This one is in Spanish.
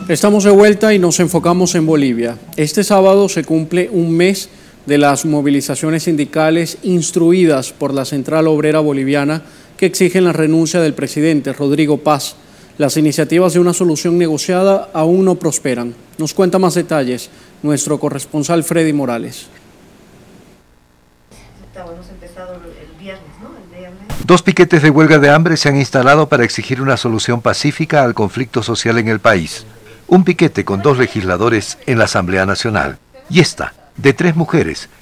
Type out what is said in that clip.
Estamos de vuelta y nos enfocamos en Bolivia. Este sábado se cumple un mes de las movilizaciones sindicales instruidas por la Central Obrera Boliviana que exigen la renuncia del presidente Rodrigo Paz. Las iniciativas de una solución negociada aún no prosperan. Nos cuenta más detalles nuestro corresponsal Freddy Morales. Dos piquetes de huelga de hambre se han instalado para exigir una solución pacífica al conflicto social en el país. Un piquete con 2 legisladores en la Asamblea Nacional. Y esta, de 3 mujeres,